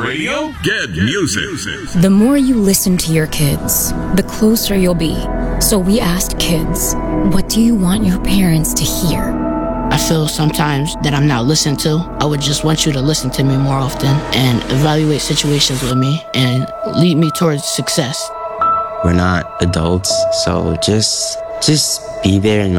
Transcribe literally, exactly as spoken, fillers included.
radio? Get music. The more you listen to your kids, the closer you'll be. So we asked kids, what do you want your parents to hear? I feel sometimes that I'm not listened to. I would just want you to listen to me more often and evaluate situations with me and lead me towards success. We're not adults, so just just be there and